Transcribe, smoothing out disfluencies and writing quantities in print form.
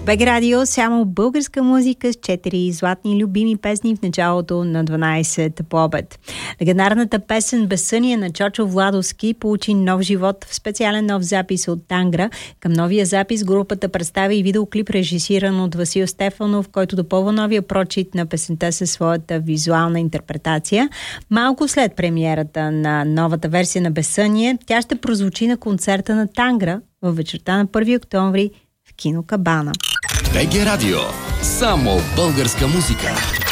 БГ Радио, само българска музика с 4 златни любими песни в началото на 12 по обед. Легендарната песен "Безсъние" на Чочо Владовски получи нов живот в специален нов запис от Тангра. Към новия запис групата представи и видеоклип, режисиран от Васил Стефанов, който допълва новия прочит на песента със своята визуална интерпретация. Малко след премиерата на новата версия на "Безсъние", тя ще прозвучи на концерта на Тангра във вечерта на 1 октомври в кино Кабана. БГ Радио. Само българска музика.